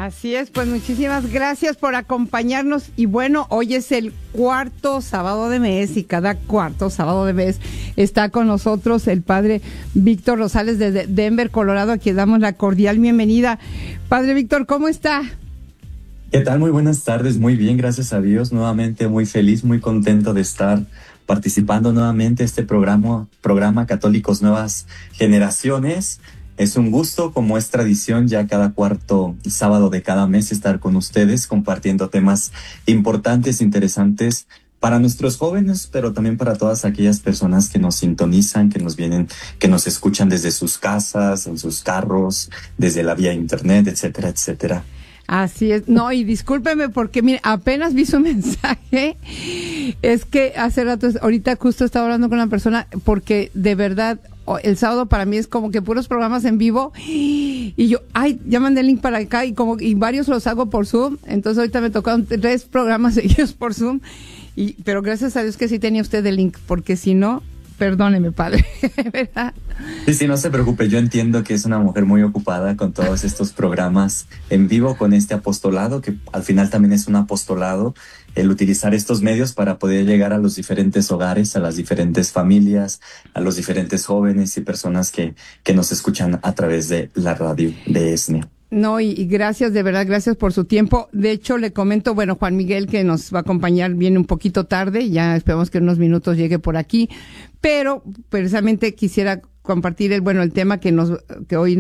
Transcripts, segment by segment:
Así es, pues muchísimas gracias por acompañarnos y bueno, hoy es el cuarto sábado de mes y cada cuarto sábado de mes está con nosotros el padre Víctor Rosales desde Denver, Colorado, a quien damos la cordial bienvenida. Padre Víctor, ¿cómo está? ¿Qué tal? Muy buenas tardes, muy bien, gracias a Dios, nuevamente muy feliz, muy contento de estar participando nuevamente en este programa Católicos Nuevas Generaciones. Es un gusto, como es tradición, ya cada cuarto sábado de cada mes estar con ustedes compartiendo temas importantes, interesantes para nuestros jóvenes, pero también para todas aquellas personas que nos sintonizan, que nos vienen, que nos escuchan desde sus casas, en sus carros, desde la vía internet, etcétera, etcétera. Así es, no, y discúlpeme porque mire, apenas vi su mensaje, es que hace rato, ahorita justo estaba hablando con una persona, porque de verdad, el sábado para mí es como que puros programas en vivo, y yo, ya mandé el link para acá, y varios los hago por Zoom, entonces ahorita me tocaron 3 programas seguidos por Zoom, pero gracias a Dios que sí tenía usted el link, porque si no, perdóneme, padre, ¿verdad? Sí, no se preocupe, yo entiendo que es una mujer muy ocupada con todos estos programas en vivo, con este apostolado, que al final también es un apostolado, el utilizar estos medios para poder llegar a los diferentes hogares, a las diferentes familias, a los diferentes jóvenes y personas que nos escuchan a través de la radio de ESNE. No, y gracias, de verdad, gracias por su tiempo. De hecho, le comento, bueno, Juan Miguel, que nos va a acompañar, viene un poquito tarde, ya esperamos que en unos minutos llegue por aquí, pero precisamente quisiera compartir el tema que hoy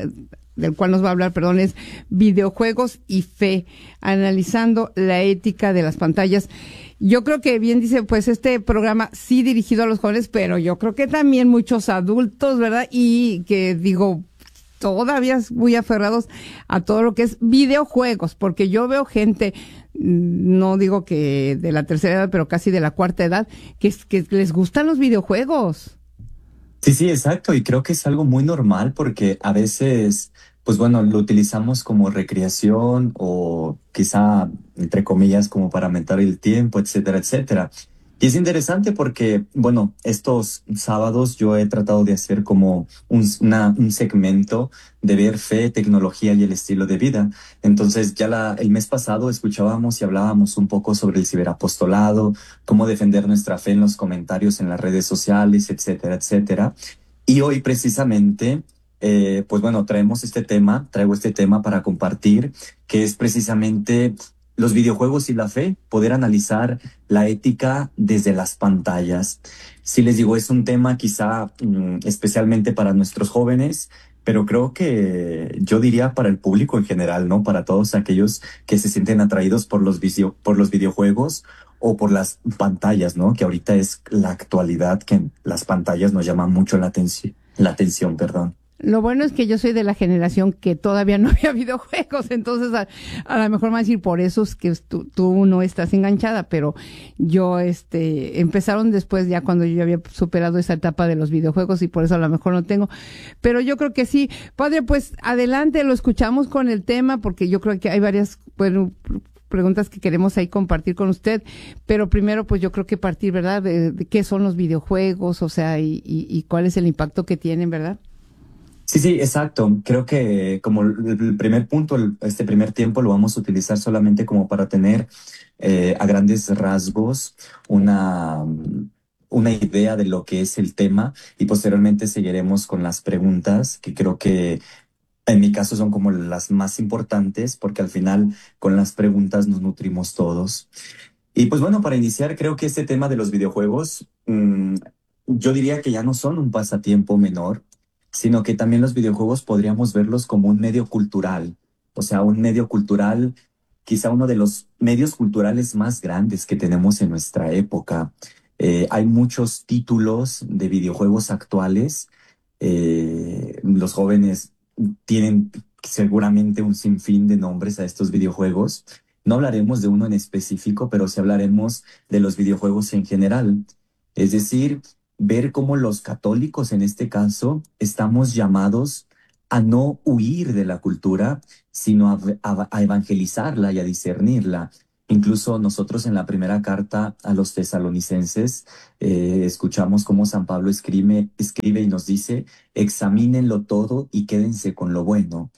del cual nos va a hablar, es videojuegos y fe, analizando la ética de las pantallas. Yo creo que bien dice, pues este programa sí dirigido a los jóvenes, pero yo creo que también muchos adultos, ¿verdad? Y que digo, todavía muy aferrados a todo lo que es videojuegos, porque yo veo gente, no digo que de la tercera edad, pero casi de la cuarta edad, que les gustan los videojuegos. Sí, exacto, y creo que es algo muy normal porque a veces, pues bueno, lo utilizamos como recreación o quizá, entre comillas, como para matar el tiempo, etcétera, etcétera. Y es interesante porque, bueno, estos sábados yo he tratado de hacer como un segmento de ver fe, tecnología y el estilo de vida. Entonces ya el mes pasado escuchábamos y hablábamos un poco sobre el ciberapostolado, cómo defender nuestra fe en los comentarios en las redes sociales, etcétera, etcétera. Y hoy precisamente, pues bueno, traigo este tema para compartir, que es precisamente los videojuegos y la fe, poder analizar la ética desde las pantallas. Sí, les digo, es un tema quizá especialmente para nuestros jóvenes, pero creo que yo diría para el público en general, ¿no? Para todos aquellos que se sienten atraídos por los videojuegos o por las pantallas, ¿no? Que ahorita es la actualidad, que las pantallas nos llaman mucho la atención, perdón. Lo bueno es que yo soy de la generación que todavía no había videojuegos, entonces a lo mejor me van a decir, por eso es que tú no estás enganchada, pero yo, empezaron después ya cuando yo ya había superado esa etapa de los videojuegos y por eso a lo mejor no tengo, pero yo creo que sí. Padre, pues adelante, lo escuchamos con el tema, porque yo creo que hay varias, preguntas que queremos ahí compartir con usted, pero primero pues yo creo que partir, ¿verdad?, de qué son los videojuegos, o sea, y cuál es el impacto que tienen, ¿verdad? Sí, exacto. Creo que como el primer punto, este primer tiempo lo vamos a utilizar solamente como para tener a grandes rasgos una idea de lo que es el tema y posteriormente seguiremos con las preguntas que creo que en mi caso son como las más importantes porque al final con las preguntas nos nutrimos todos. Y pues bueno, para iniciar, creo que este tema de los videojuegos, yo diría que ya no son un pasatiempo menor, sino que también los videojuegos podríamos verlos como un medio cultural. O sea, un medio cultural, quizá uno de los medios culturales más grandes que tenemos en nuestra época. Hay muchos títulos de videojuegos actuales. Los jóvenes tienen seguramente un sinfín de nombres a estos videojuegos. No hablaremos de uno en específico, pero sí hablaremos de los videojuegos en general. Es decir, ver cómo los católicos en este caso estamos llamados a no huir de la cultura, sino a evangelizarla y a discernirla. Incluso nosotros en la primera carta a los tesalonicenses escuchamos cómo San Pablo escribe y nos dice, examínenlo todo y quédense con lo bueno.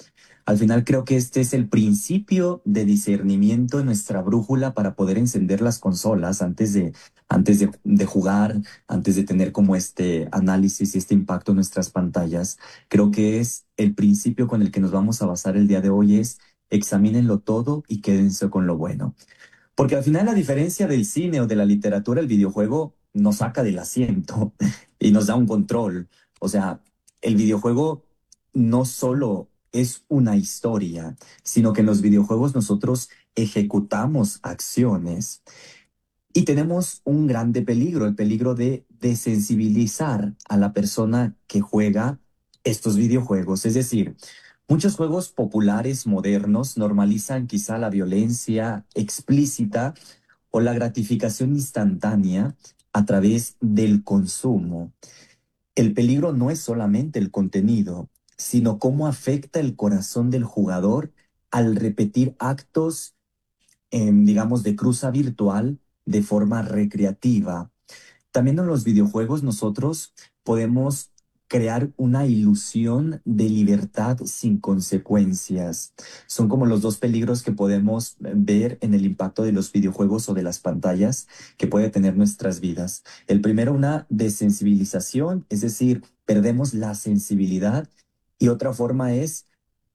Al final creo que este es el principio de discernimiento en nuestra brújula para poder encender las consolas antes de jugar, antes de tener como este análisis y este impacto en nuestras pantallas. Creo que es el principio con el que nos vamos a basar el día de hoy es examínenlo todo y quédense con lo bueno. Porque al final, a diferencia del cine o de la literatura, el videojuego nos saca del asiento y nos da un control. O sea, el videojuego no solo es una historia, sino que en los videojuegos nosotros ejecutamos acciones y tenemos un grande peligro, el peligro de desensibilizar a la persona que juega estos videojuegos. Es decir, muchos juegos populares modernos normalizan quizá la violencia explícita o la gratificación instantánea a través del consumo. El peligro no es solamente el contenido, sino cómo afecta el corazón del jugador al repetir actos, digamos, de cruza virtual de forma recreativa. También en los videojuegos nosotros podemos crear una ilusión de libertad sin consecuencias. Son como los dos peligros que podemos ver en el impacto de los videojuegos o de las pantallas que puede tener nuestras vidas. El primero, una desensibilización, es decir, perdemos la sensibilidad. Y otra forma es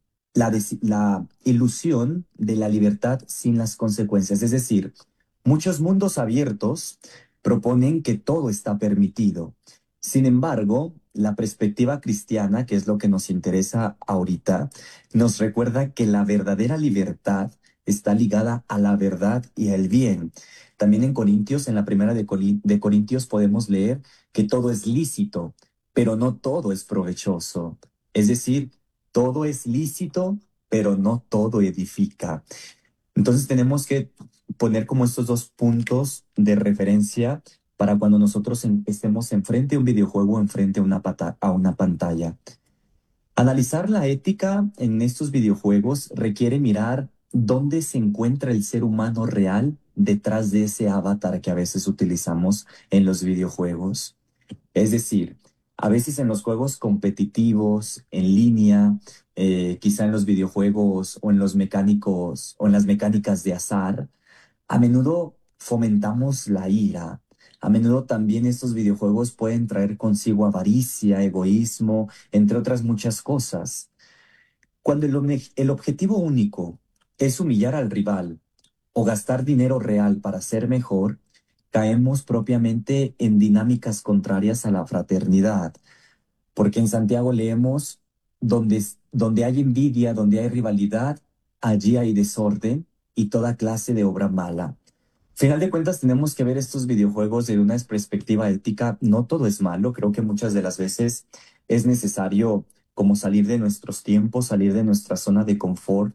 la ilusión de la libertad sin las consecuencias. Es decir, muchos mundos abiertos proponen que todo está permitido. Sin embargo, la perspectiva cristiana, que es lo que nos interesa ahorita, nos recuerda que la verdadera libertad está ligada a la verdad y al bien. También en Corintios, en la primera de Corintios, podemos leer que todo es lícito, pero no todo es provechoso. Es decir, todo es lícito, pero no todo edifica. Entonces tenemos que poner como estos dos puntos de referencia para cuando nosotros estemos enfrente a un videojuego o enfrente a a una pantalla. Analizar la ética en estos videojuegos requiere mirar dónde se encuentra el ser humano real detrás de ese avatar que a veces utilizamos en los videojuegos. Es decir, a veces en los juegos competitivos, en línea, quizá en los videojuegos o en los mecánicos o en las mecánicas de azar, a menudo fomentamos la ira. A menudo también estos videojuegos pueden traer consigo avaricia, egoísmo, entre otras muchas cosas. Cuando el objetivo único es humillar al rival o gastar dinero real para ser mejor, caemos propiamente en dinámicas contrarias a la fraternidad, porque en Santiago leemos, donde hay envidia, donde hay rivalidad, allí hay desorden y toda clase de obra mala. Final de cuentas, tenemos que ver estos videojuegos desde una perspectiva ética. No todo es malo, creo que muchas de las veces es necesario como salir de nuestros tiempos, salir de nuestra zona de confort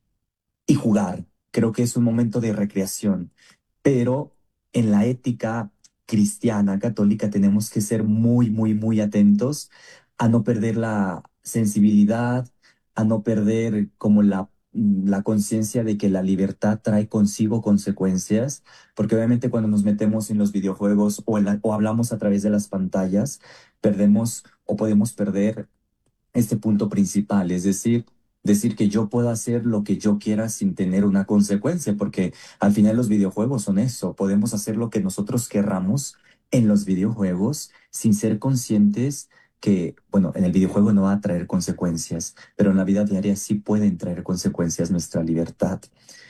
y jugar. Creo que es un momento de recreación, pero en la ética cristiana, católica, tenemos que ser muy, muy, muy atentos a no perder la sensibilidad, a no perder como la conciencia de que la libertad trae consigo consecuencias, porque obviamente cuando nos metemos en los videojuegos o hablamos a través de las pantallas, perdemos o podemos perder este punto principal, es decir que yo puedo hacer lo que yo quiera sin tener una consecuencia, porque al final los videojuegos son eso, podemos hacer lo que nosotros querramos en los videojuegos sin ser conscientes que, bueno, en el videojuego no va a traer consecuencias, pero en la vida diaria sí pueden traer consecuencias nuestra libertad.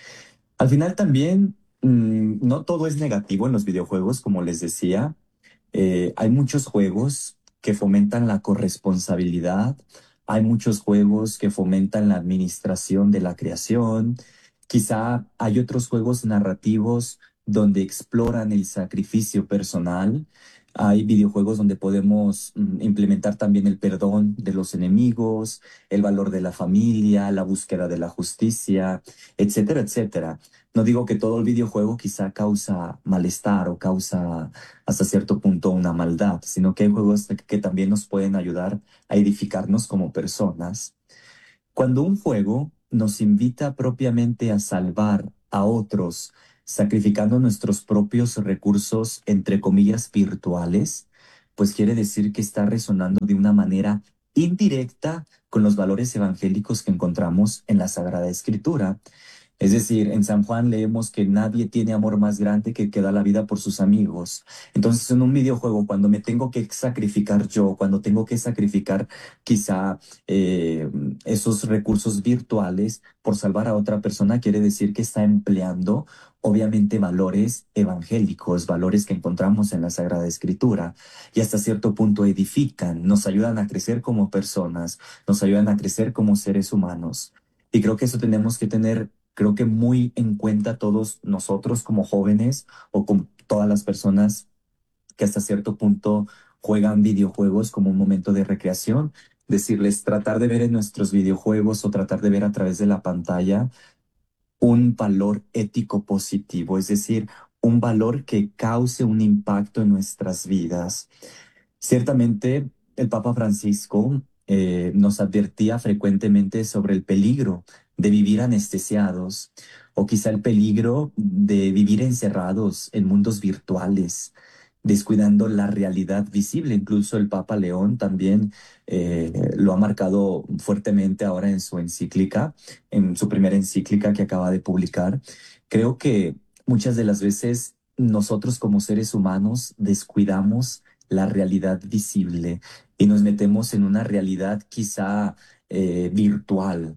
Al final también, no todo es negativo en los videojuegos, como les decía. Hay muchos juegos que fomentan la corresponsabilidad, hay muchos juegos que fomentan la administración de la creación, quizá hay otros juegos narrativos donde exploran el sacrificio personal, hay videojuegos donde podemos implementar también el perdón de los enemigos, el valor de la familia, la búsqueda de la justicia, etcétera, etcétera. No digo que todo el videojuego quizá causa malestar o causa hasta cierto punto una maldad, sino que hay juegos que también nos pueden ayudar a edificarnos como personas. Cuando un juego nos invita propiamente a salvar a otros, sacrificando nuestros propios recursos, entre comillas, virtuales, pues quiere decir que está resonando de una manera indirecta con los valores evangélicos que encontramos en la Sagrada Escritura. Es decir, en San Juan leemos que nadie tiene amor más grande que el que da la vida por sus amigos. Entonces, en un videojuego, cuando me tengo que sacrificar yo, cuando tengo que sacrificar quizá eh, esos recursos virtuales por salvar a otra persona, quiere decir que está empleando, obviamente, valores evangélicos, valores que encontramos en la Sagrada Escritura y hasta cierto punto edifican, nos ayudan a crecer como personas, nos ayudan a crecer como seres humanos. Y creo que eso tenemos que tener, creo que muy en cuenta todos nosotros como jóvenes o con todas las personas que hasta cierto punto juegan videojuegos como un momento de recreación. Decirles, tratar de ver en nuestros videojuegos o tratar de ver a través de la pantalla un valor ético positivo, es decir, un valor que cause un impacto en nuestras vidas. Ciertamente, el Papa Francisco nos advertía frecuentemente sobre el peligro de vivir anestesiados o quizá el peligro de vivir encerrados en mundos virtuales, descuidando la realidad visible. Incluso el Papa León también lo ha marcado fuertemente ahora en su encíclica, en su primera encíclica que acaba de publicar. Creo que muchas de las veces nosotros como seres humanos descuidamos la realidad visible y nos metemos en una realidad quizá virtual.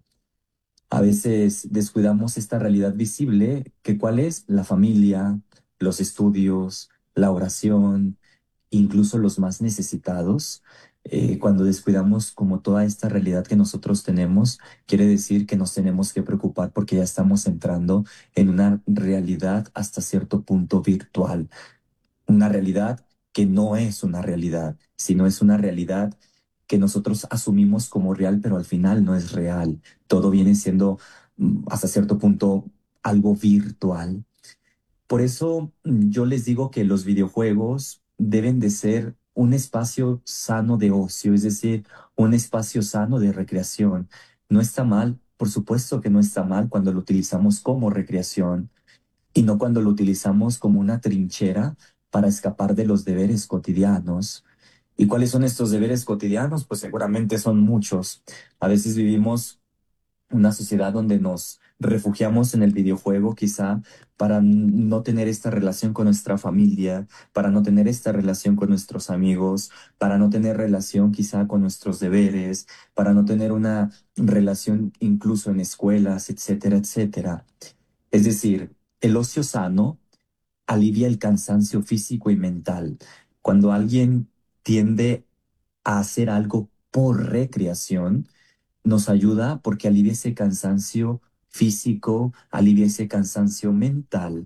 A veces descuidamos esta realidad visible, que cuál es la familia, los estudios, la oración, incluso los más necesitados. Cuando descuidamos como toda esta realidad que nosotros tenemos, quiere decir que nos tenemos que preocupar porque ya estamos entrando en una realidad hasta cierto punto virtual, una realidad que no es una realidad, sino es una realidad que nosotros asumimos como real, pero al final no es real. Todo viene siendo hasta cierto punto algo virtual. Por eso yo les digo que los videojuegos deben de ser un espacio sano de ocio, es decir, un espacio sano de recreación. No está mal, por supuesto que no está mal cuando lo utilizamos como recreación y no cuando lo utilizamos como una trinchera para escapar de los deberes cotidianos. ¿Y cuáles son estos deberes cotidianos? Pues seguramente son muchos. A veces vivimos una sociedad donde nos refugiamos en el videojuego quizá para no tener esta relación con nuestra familia, para no tener esta relación con nuestros amigos, para no tener relación quizá con nuestros deberes, para no tener una relación incluso en escuelas, etcétera, etcétera. Es decir, el ocio sano alivia el cansancio físico y mental. Cuando alguien tiende a hacer algo por recreación, nos ayuda porque alivia ese cansancio físico, alivia ese cansancio mental.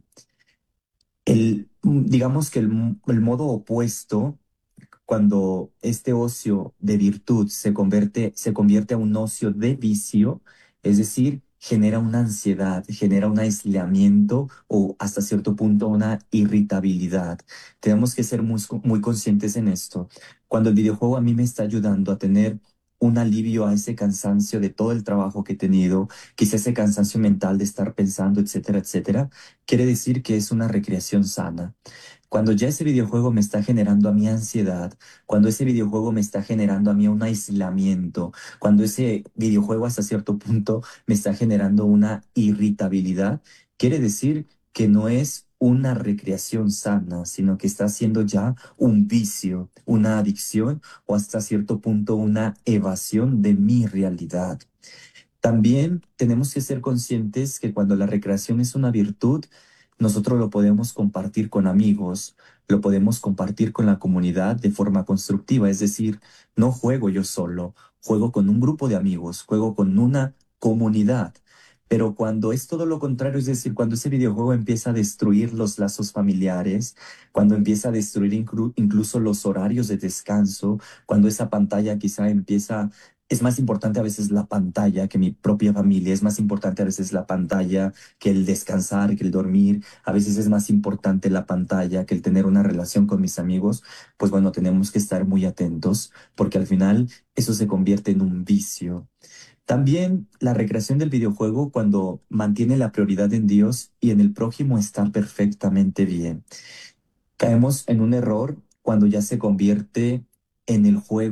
Digamos que el modo opuesto, cuando este ocio de virtud se convierte a un ocio de vicio, es decir, genera una ansiedad, genera un aislamiento o hasta cierto punto una irritabilidad. Tenemos que ser muy conscientes en esto. Cuando el videojuego a mí me está ayudando a tener un alivio a ese cansancio de todo el trabajo que he tenido, quizá ese cansancio mental de estar pensando, etcétera, etcétera, quiere decir que es una recreación sana. Cuando ya ese videojuego me está generando a mí ansiedad, cuando ese videojuego me está generando a mí un aislamiento, cuando ese videojuego hasta cierto punto me está generando una irritabilidad, quiere decir que no es una recreación sana, sino que está siendo ya un vicio, una adicción o hasta cierto punto una evasión de mi realidad. También tenemos que ser conscientes que cuando la recreación es una virtud, nosotros lo podemos compartir con amigos, lo podemos compartir con la comunidad de forma constructiva, es decir, no juego yo solo, juego con un grupo de amigos, juego con una comunidad. Pero cuando es todo lo contrario, es decir, cuando ese videojuego empieza a destruir los lazos familiares, cuando empieza a destruir incluso los horarios de descanso, cuando esa pantalla quizá empieza, es más importante a veces la pantalla que mi propia familia, es más importante a veces la pantalla que el descansar, que el dormir, a veces es más importante la pantalla que el tener una relación con mis amigos, pues bueno, tenemos que estar muy atentos porque al final eso se convierte en un vicio. También la recreación del videojuego cuando mantiene la prioridad en Dios y en el prójimo está perfectamente bien. Caemos en un error cuando ya se convierte en el juego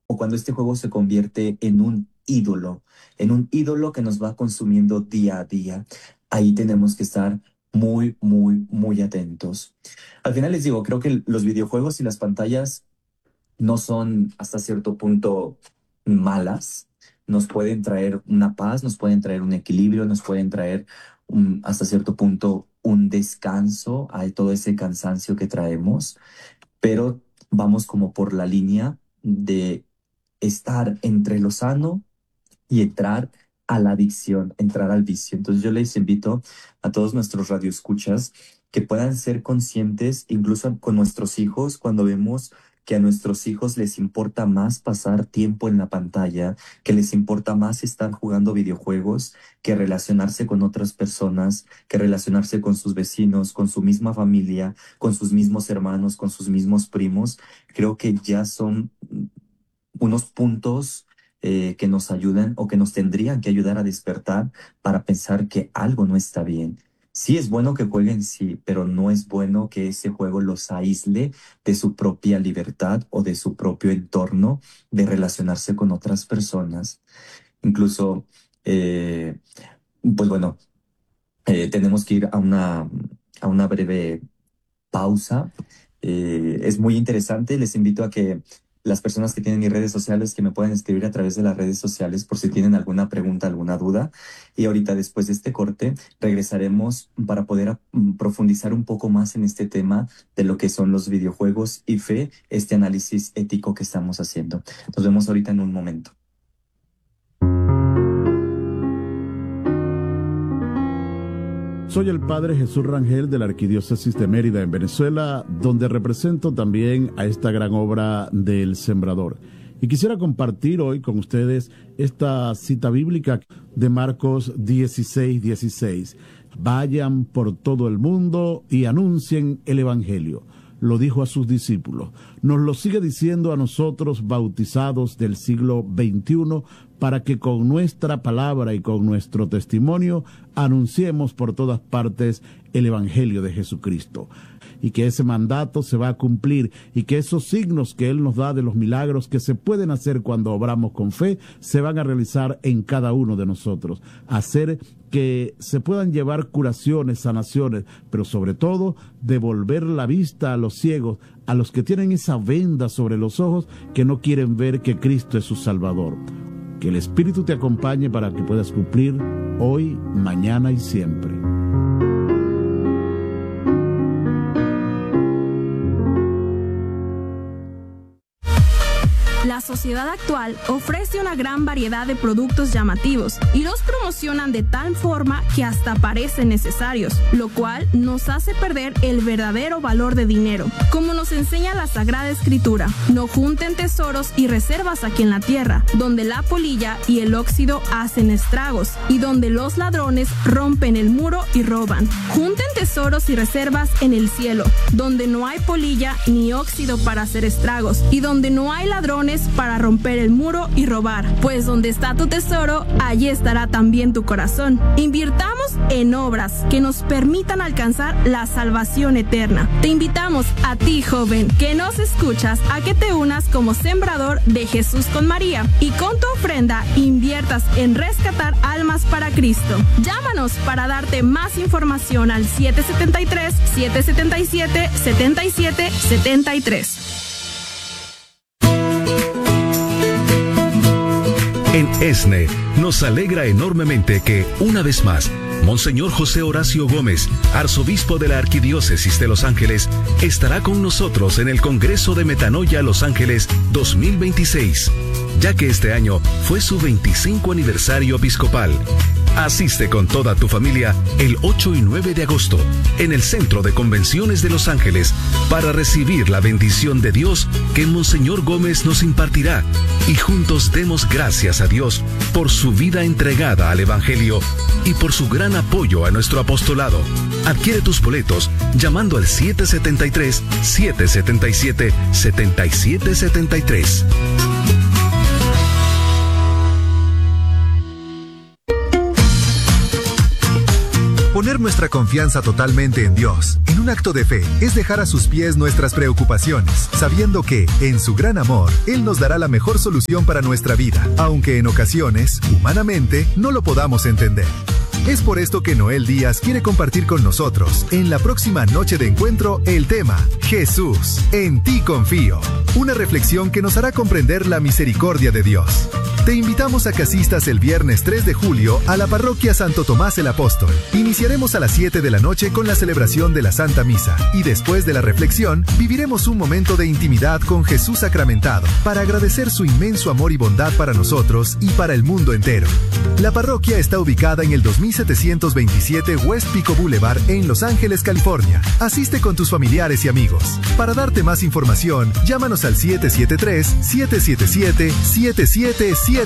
o cuando este juego se convierte en un ídolo que nos va consumiendo día a día. Ahí tenemos que estar muy, muy, muy atentos. Al final les digo, creo que los videojuegos y las pantallas no son hasta cierto punto malas. Nos pueden traer una paz, nos pueden traer un equilibrio, nos pueden traer hasta cierto punto un descanso a todo ese cansancio que traemos, pero vamos como por la línea de estar entre lo sano y entrar a la adicción, entrar al vicio. Entonces yo les invito a todos nuestros radioescuchas que puedan ser conscientes, incluso con nuestros hijos, cuando vemos que a nuestros hijos les importa más pasar tiempo en la pantalla, que les importa más estar jugando videojuegos que relacionarse con otras personas, que relacionarse con sus vecinos, con su misma familia, con sus mismos hermanos, con sus mismos primos. Creo que ya son unos puntos que nos ayudan o que nos tendrían que ayudar a despertar para pensar que algo no está bien. Sí es bueno que jueguen, sí, pero no es bueno que ese juego los aísle de su propia libertad o de su propio entorno de relacionarse con otras personas. Incluso, eh, pues bueno, tenemos que ir a una breve pausa. Es muy interesante. Les invito a que las personas que tienen mis redes sociales, que me puedan escribir a través de las redes sociales por si tienen alguna pregunta, alguna duda. Y ahorita, después de este corte, regresaremos para poder profundizar un poco más en este tema de lo que son los videojuegos y fe, este análisis ético que estamos haciendo. Nos vemos ahorita en un momento. Soy el Padre Jesús Rangel de la Arquidiócesis de Mérida en Venezuela, donde represento también a esta gran obra del Sembrador. Y quisiera compartir hoy con ustedes esta cita bíblica de Marcos 16:16. Vayan por todo el mundo y anuncien el Evangelio. Lo dijo a sus discípulos. Nos lo sigue diciendo a nosotros, bautizados del siglo XXI, para que con nuestra palabra y con nuestro testimonio anunciemos por todas partes el Evangelio de Jesucristo. Y que ese mandato se va a cumplir y que esos signos que Él nos da de los milagros que se pueden hacer cuando obramos con fe, se van a realizar en cada uno de nosotros. Hacer que se puedan llevar curaciones, sanaciones, pero sobre todo devolver la vista a los ciegos, a los que tienen esa venda sobre los ojos, que no quieren ver que Cristo es su Salvador. Que el Espíritu te acompañe para que puedas cumplir hoy, mañana y siempre. La sociedad actual ofrece una gran variedad de productos llamativos y los promocionan de tal forma que hasta parecen necesarios, lo cual nos hace perder el verdadero valor de dinero. Como nos enseña la Sagrada Escritura, no junten tesoros y reservas aquí en la tierra, donde la polilla y el óxido hacen estragos y donde los ladrones rompen el muro y roban. Junten tesoros y reservas en el cielo, donde no hay polilla ni óxido para hacer estragos y donde no hay ladrones para romper el muro y robar, pues donde está tu tesoro, allí estará también tu corazón. Invirtamos en obras que nos permitan alcanzar la salvación eterna. Te invitamos a ti, joven, que nos escuchas, a que te unas como sembrador de Jesús con María y con tu ofrenda inviertas en rescatar almas para Cristo. Llámanos para darte más información al 773-777-7773. En ESNE nos alegra enormemente que, una vez más, Monseñor José Horacio Gómez, arzobispo de la Arquidiócesis de Los Ángeles, estará con nosotros en el Congreso de Metanoia Los Ángeles 2026, ya que este año fue su 25 aniversario episcopal. Asiste con toda tu familia el 8 y 9 de agosto en el Centro de Convenciones de Los Ángeles para recibir la bendición de Dios que Monseñor Gómez nos impartirá y juntos demos gracias a Dios por su vida entregada al Evangelio y por su gran apoyo a nuestro apostolado. Adquiere tus boletos llamando al 773-777-7773. Poner nuestra confianza totalmente en Dios, en un acto de fe, es dejar a sus pies nuestras preocupaciones, sabiendo que, en su gran amor, Él nos dará la mejor solución para nuestra vida, aunque en ocasiones, humanamente, no lo podamos entender. Es por esto que Noel Díaz quiere compartir con nosotros, en la próxima noche de encuentro, el tema Jesús, en ti confío. Una reflexión que nos hará comprender la misericordia de Dios. Te invitamos a que asistas el viernes 3 de julio a la parroquia Santo Tomás el Apóstol. Iniciaremos a las 7 de la noche con la celebración de la Santa Misa y después de la reflexión viviremos un momento de intimidad con Jesús sacramentado para agradecer su inmenso amor y bondad para nosotros y para el mundo entero. La parroquia está ubicada en el 2727 West Pico Boulevard en Los Ángeles, California. Asiste con tus familiares y amigos. Para darte más información, llámanos al 773-777-7773.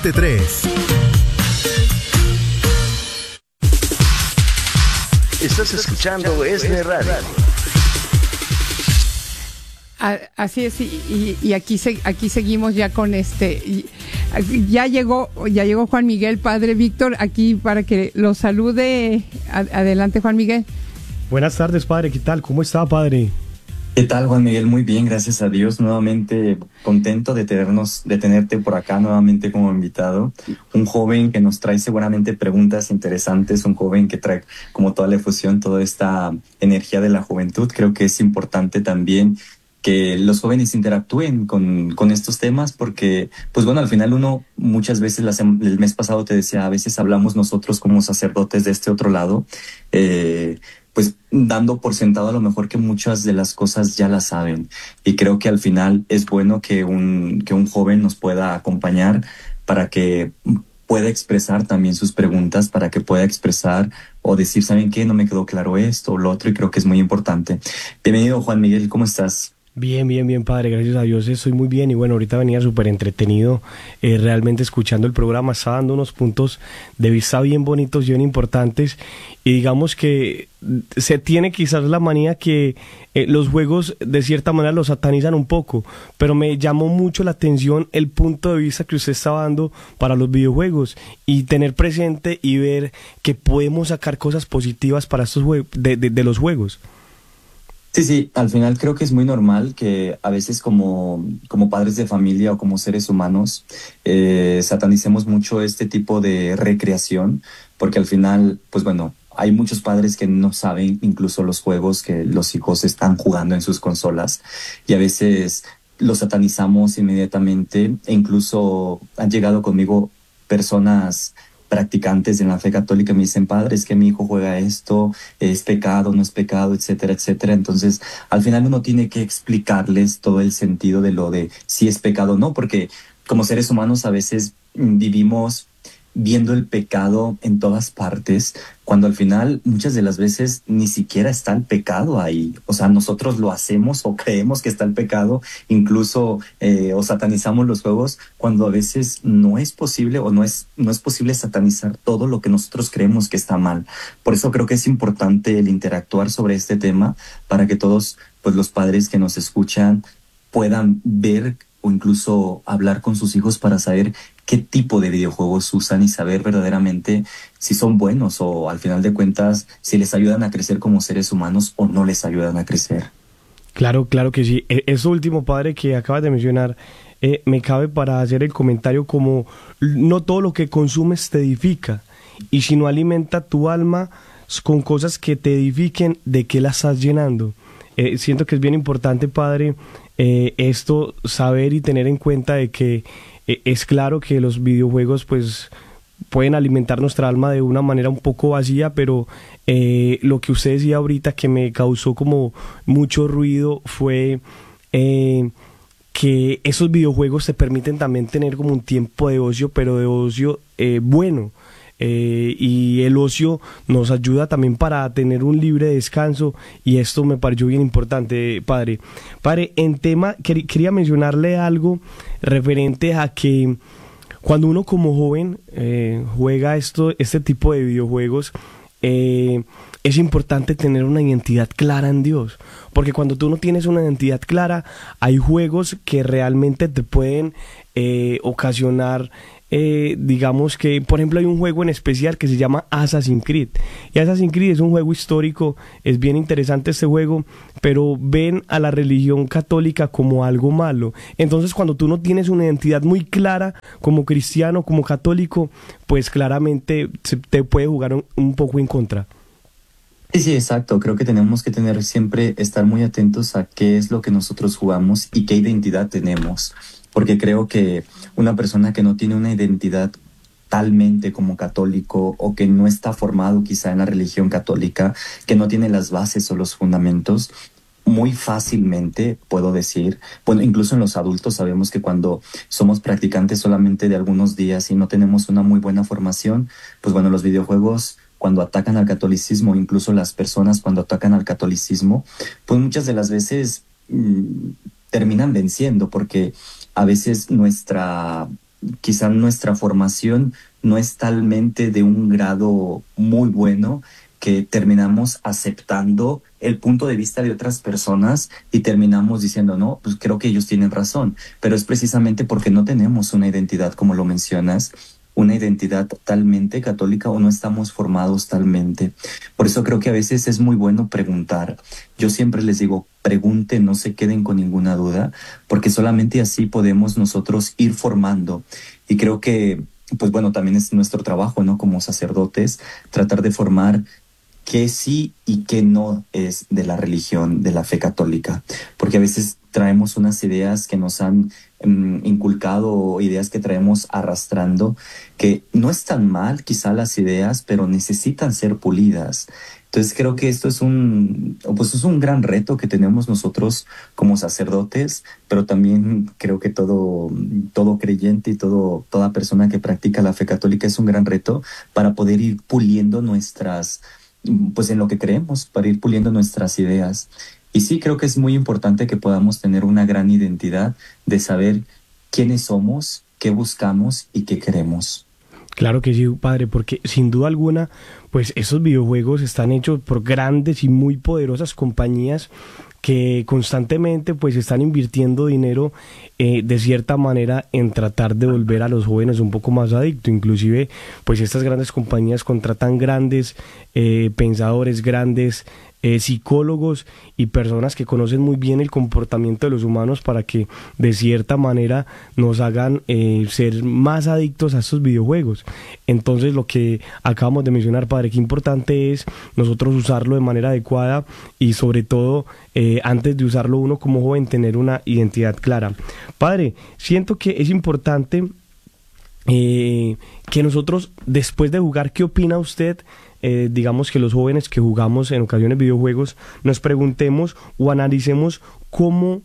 Estás escuchando ESNE Radio. Así es, y aquí seguimos ya con ya llegó Juan Miguel, Padre Víctor, aquí para que lo salude. Adelante, Juan Miguel. Buenas tardes, Padre, ¿qué tal? ¿Cómo está, Padre? ¿Qué tal, Juan Miguel? Muy bien, gracias a Dios. Nuevamente contento de tenerte por acá nuevamente como invitado. Un joven que nos trae seguramente preguntas interesantes, un joven que trae como toda la efusión, toda esta energía de la juventud. Creo que es importante también que los jóvenes interactúen con estos temas porque, pues bueno, al final uno muchas veces, el mes pasado te decía, a veces hablamos nosotros como sacerdotes de este otro lado, pues dando por sentado a lo mejor que muchas de las cosas ya las saben. Y creo que al final es bueno que un joven nos pueda acompañar para que pueda expresar también sus preguntas, para que pueda expresar o decir, ¿saben qué? No me quedó claro esto o lo otro, y creo que es muy importante. Bienvenido, Juan Miguel, ¿cómo estás? Bien, Padre, gracias a Dios estoy muy bien y bueno, ahorita venía súper entretenido realmente escuchando el programa, está dando unos puntos de vista bien bonitos y bien importantes y digamos que se tiene quizás la manía que los juegos de cierta manera los satanizan un poco, pero me llamó mucho la atención el punto de vista que usted estaba dando para los videojuegos y tener presente y ver que podemos sacar cosas positivas para estos de los juegos. Sí, al final creo que es muy normal que a veces como padres de familia o como seres humanos satanicemos mucho este tipo de recreación, porque al final, pues bueno, hay muchos padres que no saben incluso los juegos que los hijos están jugando en sus consolas y a veces los satanizamos inmediatamente e incluso han llegado conmigo personas practicantes en la fe católica me dicen, padre, es que mi hijo juega esto, es pecado, no es pecado, etcétera, etcétera. Entonces, al final uno tiene que explicarles todo el sentido de lo de si es pecado o no, porque como seres humanos a veces vivimos viendo el pecado en todas partes, cuando al final muchas de las veces ni siquiera está el pecado ahí. O sea, nosotros lo hacemos o creemos que está el pecado, incluso o satanizamos los juegos, cuando a veces no es posible o no es posible satanizar todo lo que nosotros creemos que está mal. Por eso creo que es importante el interactuar sobre este tema para que todos, pues los padres que nos escuchan puedan ver o incluso hablar con sus hijos para saber qué tipo de videojuegos usan y saber verdaderamente si son buenos o al final de cuentas si les ayudan a crecer como seres humanos o no les ayudan a crecer. Claro que sí. Eso último, padre, que acabas de mencionar, me cabe para hacer el comentario como no todo lo que consumes te edifica y si no alimenta tu alma con cosas que te edifiquen, ¿de qué la estás llenando? Siento que es bien importante, padre, esto saber y tener en cuenta de que es claro que los videojuegos pues pueden alimentar nuestra alma de una manera un poco vacía, pero lo que usted decía ahorita que me causó como mucho ruido fue que esos videojuegos te permiten también tener como un tiempo de ocio, pero de ocio bueno. Y el ocio nos ayuda también para tener un libre descanso y esto me pareció bien importante, padre. Padre, en tema, quería mencionarle algo referente a que cuando uno como joven juega este tipo de videojuegos, es importante tener una identidad clara en Dios, porque cuando tú no tienes una identidad clara, hay juegos que realmente te pueden ocasionar digamos que, por ejemplo, hay un juego en especial que se llama Assassin's Creed. Y Assassin's Creed es un juego histórico, es bien interesante este juego, pero ven a la religión católica como algo malo. Entonces, cuando tú no tienes una identidad muy clara como cristiano, como católico, pues claramente te puede jugar un poco en contra. Sí, sí, exacto. Creo que tenemos que tener siempre, estar muy atentos a qué es lo que nosotros jugamos y qué identidad tenemos. Porque creo que una persona que no tiene una identidad totalmente como católico o que no está formado quizá en la religión católica, que no tiene las bases o los fundamentos, muy fácilmente puedo decir, bueno, incluso en los adultos sabemos que cuando somos practicantes solamente de algunos días y no tenemos una muy buena formación, pues bueno, los videojuegos cuando atacan al catolicismo, incluso las personas cuando atacan al catolicismo, pues muchas de las veces terminan venciendo porque a veces quizá nuestra formación no es talmente de un grado muy bueno que terminamos aceptando el punto de vista de otras personas y terminamos diciendo, no, pues creo que ellos tienen razón, pero es precisamente porque no tenemos una identidad, como lo mencionas, una identidad totalmente católica o no estamos formados talmente. Por eso creo que a veces es muy bueno preguntar. Yo siempre les digo, pregunten, no se queden con ninguna duda, porque solamente así podemos nosotros ir formando. Y creo que, pues bueno, también es nuestro trabajo, ¿no? Como sacerdotes, tratar de formar qué sí y qué no es de la religión, de la fe católica. Porque a veces traemos unas ideas que nos han inculcado, ideas que traemos arrastrando, que no están mal quizá las ideas, pero necesitan ser pulidas. Entonces creo que esto es un gran reto que tenemos nosotros como sacerdotes, pero también creo que todo creyente y toda persona que practica la fe católica es un gran reto para poder ir puliendo pues en lo que creemos, para ir puliendo nuestras ideas. Y sí, creo que es muy importante que podamos tener una gran identidad de saber quiénes somos, qué buscamos y qué queremos. Claro que sí, padre, porque sin duda alguna, pues esos videojuegos están hechos por grandes y muy poderosas compañías que constantemente pues están invirtiendo dinero de cierta manera en tratar de volver a los jóvenes un poco más adictos. Inclusive pues estas grandes compañías contratan grandes pensadores, grandes psicólogos y personas que conocen muy bien el comportamiento de los humanos para que de cierta manera nos hagan ser más adictos a estos videojuegos. Entonces lo que acabamos de mencionar, padre, qué importante es nosotros usarlo de manera adecuada y sobre todo antes de usarlo uno como joven tener una identidad clara. Padre, siento que es importante que nosotros después de jugar, ¿qué opina usted? Digamos que los jóvenes que jugamos en ocasiones videojuegos nos preguntemos o analicemos cómo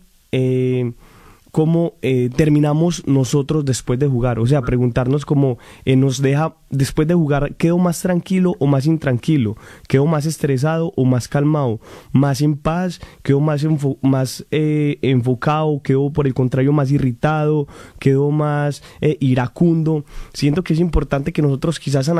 terminamos nosotros después de jugar. O sea, preguntarnos cómo nos deja después de jugar, ¿quedo más tranquilo o más intranquilo? ¿Quedo más estresado o más calmado? ¿Más en paz? ¿Quedo más enfocado? ¿Quedo por el contrario más irritado? ¿Quedo más iracundo? Siento que es importante que nosotros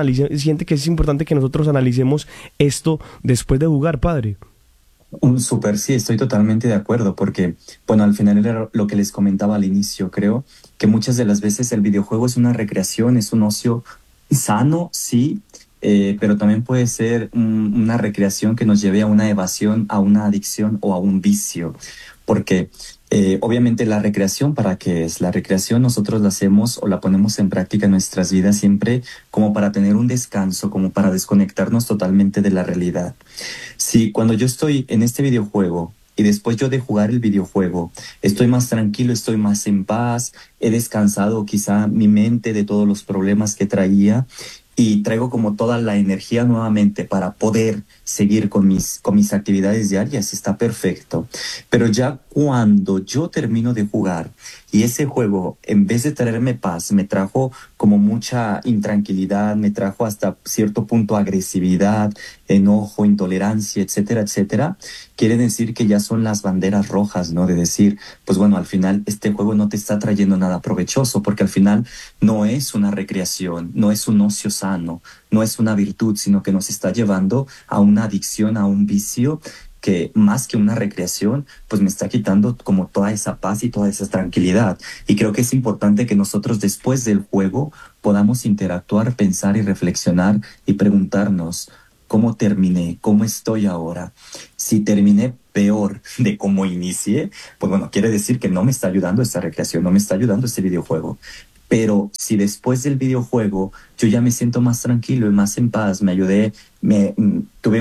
analicemos esto después de jugar, padre. Sí, estoy totalmente de acuerdo porque, bueno, al final era lo que les comentaba al inicio. Creo que muchas de las veces el videojuego es una recreación, es un ocio sano, sí, pero también puede ser una recreación que nos lleve a una evasión, a una adicción o a un vicio. Porque obviamente la recreación, ¿para qué es? La recreación nosotros la hacemos o la ponemos en práctica en nuestras vidas siempre como para tener un descanso, como para desconectarnos totalmente de la realidad. Si cuando yo estoy en este videojuego y después yo de jugar el videojuego estoy más tranquilo, estoy más en paz, he descansado quizá mi mente de todos los problemas que traía y traigo como toda la energía nuevamente para poder seguir con mis actividades diarias, está perfecto. Pero ya cuando yo termino de jugar y ese juego, en vez de traerme paz, me trajo como mucha intranquilidad, me trajo hasta cierto punto agresividad, enojo, intolerancia, etcétera, etcétera, quiere decir que ya son las banderas rojas, ¿no? De decir, pues bueno, al final este juego no te está trayendo nada provechoso, porque al final no es una recreación, no es un ocio sano, no es una virtud, sino que nos está llevando a una adicción, a un vicio que más que una recreación, pues me está quitando como toda esa paz y toda esa tranquilidad. Y creo que es importante que nosotros después del juego podamos interactuar, pensar y reflexionar y preguntarnos cómo terminé, cómo estoy ahora. Si terminé peor de cómo inicié, pues bueno, quiere decir que no me está ayudando esta recreación, no me está ayudando este videojuego. Pero si después del videojuego yo ya me siento más tranquilo y más en paz, me ayudé, tuve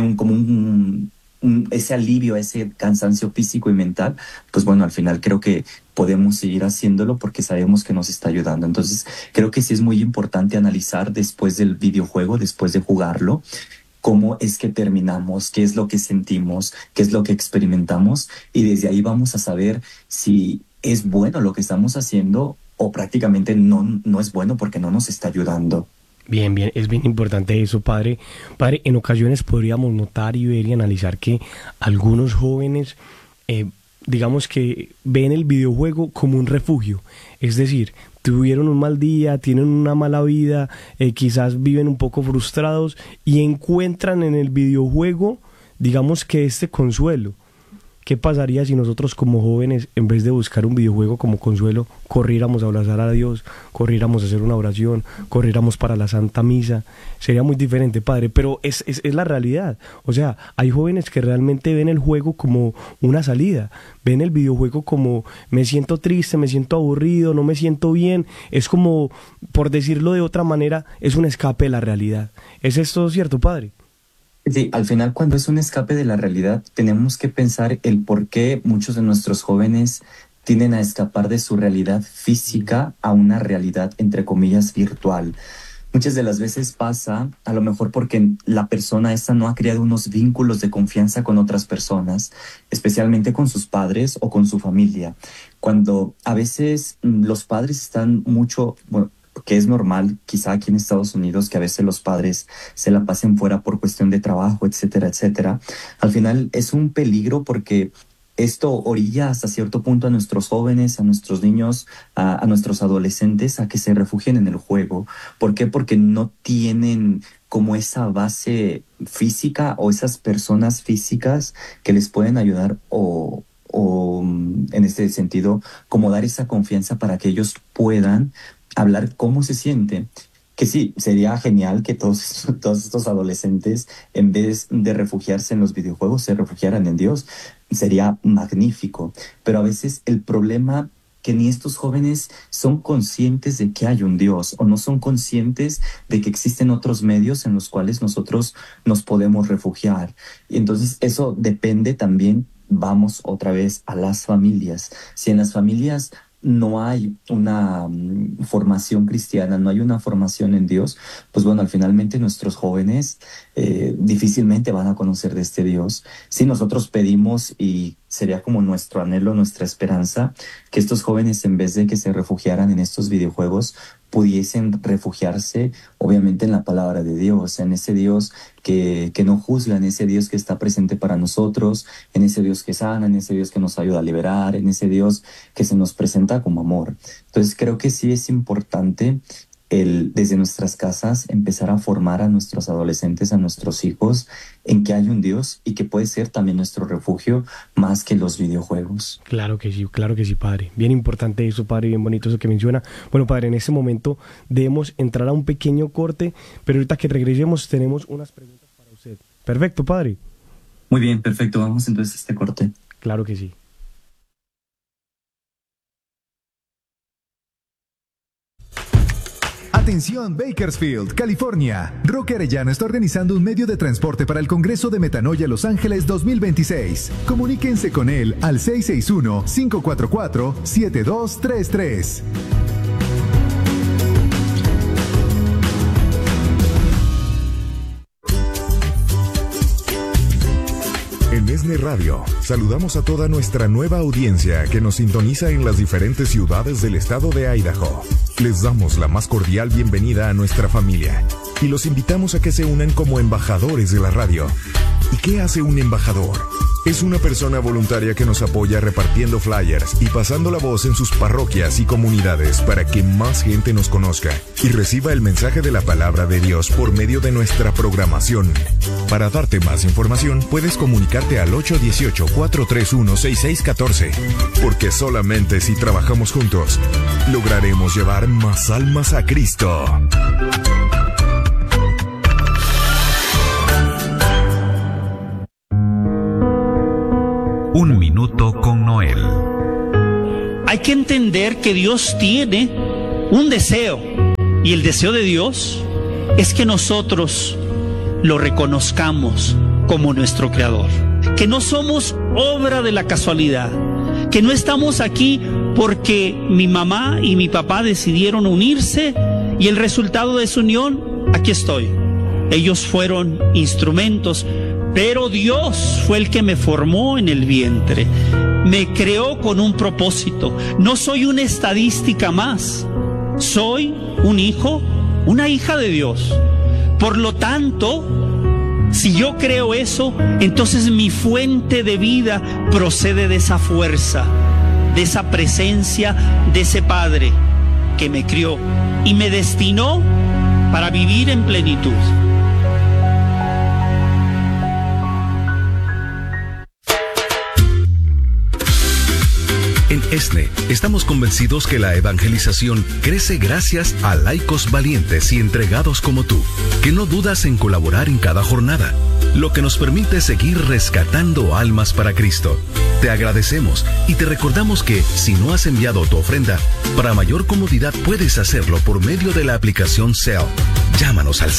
ese alivio, ese cansancio físico y mental, pues bueno, al final creo que podemos seguir haciéndolo porque sabemos que nos está ayudando. Entonces creo que sí es muy importante analizar después del videojuego, después de jugarlo, cómo es que terminamos, qué es lo que sentimos, qué es lo que experimentamos, y desde ahí vamos a saber si es bueno lo que estamos haciendo o prácticamente no es bueno porque no nos está ayudando. Bien, es bien importante eso, padre. Padre, en ocasiones podríamos notar y ver y analizar que algunos jóvenes, digamos que ven el videojuego como un refugio. Es decir, tuvieron un mal día, tienen una mala vida, quizás viven un poco frustrados y encuentran en el videojuego, digamos que este consuelo. ¿Qué pasaría si nosotros como jóvenes, en vez de buscar un videojuego como consuelo, corriéramos a abrazar a Dios, corriéramos a hacer una oración, corriéramos para la Santa Misa? Sería muy diferente, padre, pero es la realidad. O sea, hay jóvenes que realmente ven el juego como una salida, ven el videojuego como me siento triste, me siento aburrido, no me siento bien. Es como, por decirlo de otra manera, es un escape de la realidad. ¿Es esto cierto, padre? Sí, al final cuando es un escape de la realidad tenemos que pensar el por qué muchos de nuestros jóvenes tienden a escapar de su realidad física a una realidad entre comillas virtual. Muchas de las veces pasa a lo mejor porque la persona esta no ha creado unos vínculos de confianza con otras personas, especialmente con sus padres o con su familia. Cuando a veces los padres están mucho, bueno, que es normal, quizá aquí en Estados Unidos, que a veces los padres se la pasen fuera por cuestión de trabajo, etcétera, etcétera. Al final es un peligro porque esto orilla hasta cierto punto a nuestros jóvenes, a nuestros niños, a nuestros adolescentes a que se refugien en el juego. ¿Por qué? Porque no tienen como esa base física o esas personas físicas que les pueden ayudar o en este sentido, como dar esa confianza para que ellos puedan hablar cómo se siente. Que sí, sería genial que todos estos adolescentes, en vez de refugiarse en los videojuegos, se refugiaran en Dios. Sería magnífico. Pero a veces el problema que ni estos jóvenes son conscientes de que hay un Dios o no son conscientes de que existen otros medios en los cuales nosotros nos podemos refugiar. Y entonces eso depende también, vamos otra vez a las familias. Si en las familias no hay una formación cristiana, no hay una formación en Dios, pues bueno, finalmente nuestros jóvenes difícilmente van a conocer de este Dios. Si nosotros pedimos, y sería como nuestro anhelo, nuestra esperanza, que estos jóvenes, en vez de que se refugiaran en estos videojuegos, pudiesen refugiarse obviamente en la palabra de Dios, en ese Dios que no juzga, en ese Dios que está presente para nosotros, en ese Dios que sana, en ese Dios que nos ayuda a liberar, en ese Dios que se nos presenta como amor. Entonces creo que sí es importante desde nuestras casas empezar a formar a nuestros adolescentes, a nuestros hijos, en que hay un Dios y que puede ser también nuestro refugio más que los videojuegos. Claro que sí, padre. Bien importante eso, padre, bien bonito eso que menciona. Bueno, padre, en este momento debemos entrar a un pequeño corte, pero ahorita que regresemos tenemos unas preguntas para usted. Perfecto, padre. Muy bien, perfecto. Vamos entonces a este corte. Claro que sí. Atención Bakersfield, California. Roque Arellano está organizando un medio de transporte para el Congreso de Metanoia Los Ángeles 2026. Comuníquense con él al 661-544-7233. En ESNE Radio, saludamos a toda nuestra nueva audiencia que nos sintoniza en las diferentes ciudades del estado de Idaho. Les damos la más cordial bienvenida a nuestra familia y los invitamos a que se unan como embajadores de la radio. ¿Y qué hace un embajador? Es una persona voluntaria que nos apoya repartiendo flyers y pasando la voz en sus parroquias y comunidades para que más gente nos conozca y reciba el mensaje de la palabra de Dios por medio de nuestra programación. Para darte más información, puedes comunicarte al 818-431-6614, porque solamente si trabajamos juntos, lograremos llevar más almas a Cristo. Un minuto con Noel. Hay que entender que Dios tiene un deseo, y el deseo de Dios es que nosotros lo reconozcamos como nuestro Creador, que no somos obra de la casualidad, que no estamos aquí porque mi mamá y mi papá decidieron unirse y el resultado de su unión, aquí estoy. Ellos fueron instrumentos, pero Dios fue el que me formó en el vientre, me creó con un propósito. No soy una estadística más, soy un hijo, una hija de Dios. Por lo tanto, si yo creo eso, entonces mi fuente de vida procede de esa fuerza, de esa presencia, de ese Padre que me crió y me destinó para vivir en plenitud. En ESNE estamos convencidos que la evangelización crece gracias a laicos valientes y entregados como tú, que no dudas en colaborar en cada jornada, lo que nos permite seguir rescatando almas para Cristo. Te agradecemos y te recordamos que si no has enviado tu ofrenda, para mayor comodidad puedes hacerlo por medio de la aplicación Zelle. Llámanos al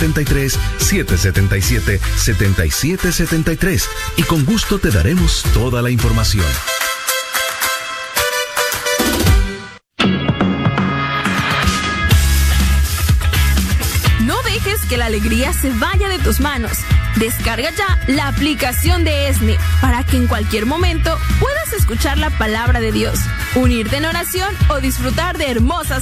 773-777-7773 y con gusto te daremos toda la información. Que la alegría se vaya de tus manos. Descarga ya la aplicación de ESNE para que en cualquier momento puedas escuchar la palabra de Dios, unirte en oración o disfrutar de hermosas